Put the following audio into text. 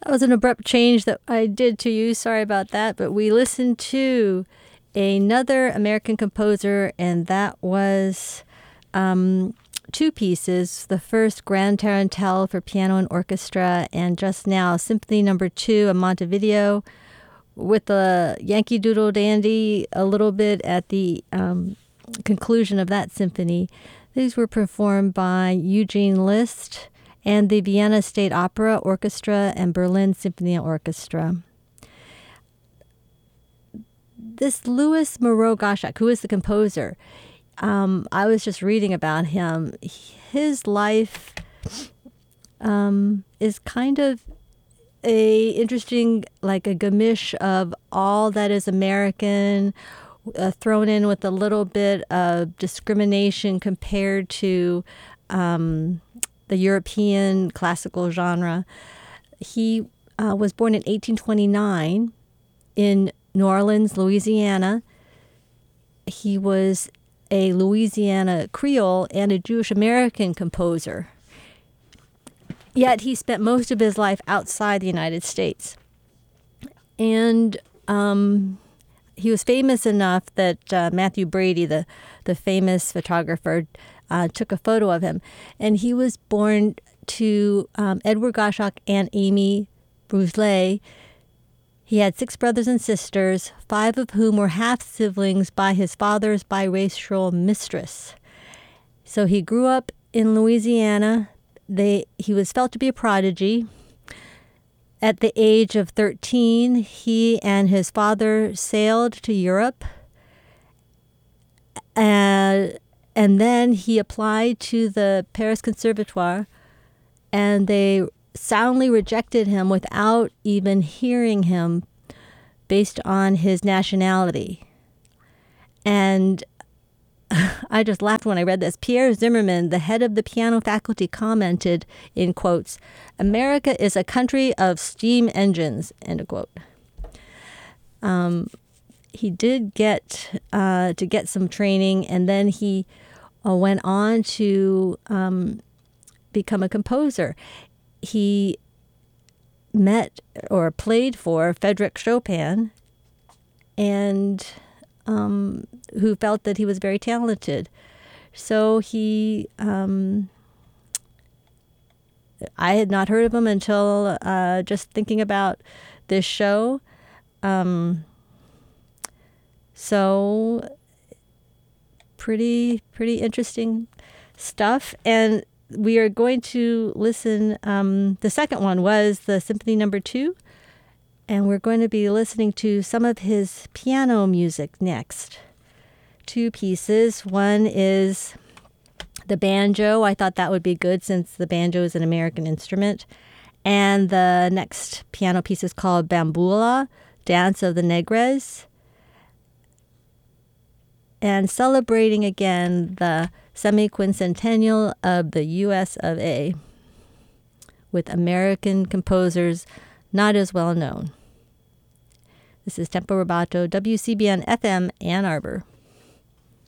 That was an abrupt change that I did to you. Sorry about that. But we listened to another American composer, and that was two pieces. The first, Grand Tarantelle for piano and orchestra, and just now, Symphony Number 2 of Montevideo, with the Yankee Doodle Dandy a little bit at the conclusion of that symphony. These were performed by Eugene Liszt and the Vienna State Opera Orchestra and Berlin Symphony Orchestra. This Louis Moreau-Gottschalk, who is the composer, I was just reading about him. His life is kind of a interesting, like a gamish of all that is American, thrown in with a little bit of discrimination compared to the European classical genre. He was born in 1829 in New Orleans, Louisiana. He was a Louisiana Creole and a Jewish American composer. Yet he spent most of his life outside the United States. And he was famous enough that Matthew Brady, the famous photographer, took a photo of him. And he was born to Edward Gottschalk and Amy Bruslet. He had 6 brothers and sisters, 5 of whom were half-siblings by his father's biracial mistress. So he grew up in Louisiana. He was felt to be a prodigy. At the age of 13, he and his father sailed to Europe. And then he applied to the Paris Conservatoire, and they soundly rejected him without even hearing him based on his nationality. And I just laughed when I read this. Pierre Zimmermann, the head of the piano faculty, commented in quotes, "America is a country of steam engines," end of quote. He did get some training, and then he went on to become a composer. He met or played for Frédéric Chopin, and who felt that he was very talented. So he, I had not heard of him until just thinking about this show. So pretty interesting stuff. And we are going to listen, the second one was the Symphony Number 2. And we're going to be listening to some of his piano music next. 2 pieces. One is the banjo. I thought that would be good since the banjo is an American instrument. And the next piano piece is called Bamboula, Dance of the Negres. And celebrating again the semi-quincentennial of the U.S. of A. with American composers not as well known. This is Tempo Rubato, WCBN FM, Ann Arbor.